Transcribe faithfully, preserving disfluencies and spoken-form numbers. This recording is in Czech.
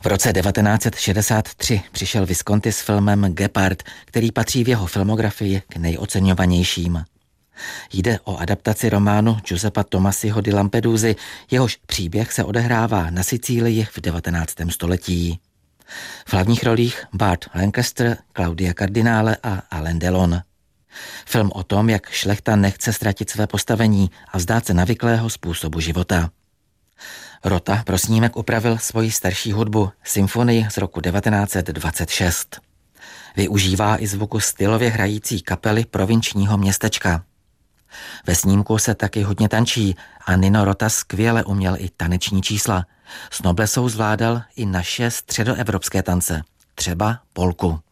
V roce devatenáct set šedesát tři přišel Visconti s filmem Gepard, který patří v jeho filmografii k nejoceňovanějším. Jde o adaptaci románu Giuseppa Tomasiho di Lampedusy, jehož příběh se odehrává na Sicílii v devatenáctém století. V hlavních rolích Burt Lancaster, Claudia Cardinale a Alain Delon. Film o tom, jak šlechta nechce ztratit své postavení a vzdát se navyklého způsobu života. Rota pro snímek upravil svoji starší hudbu, symfonii z roku devatenáct set dvacet šest. Využívá i zvuku stylově hrající kapely provinčního městečka. Ve snímku se taky hodně tančí a Nino Rota skvěle uměl i taneční čísla. S noblesou zvládal i naše středoevropské tance, třeba polku.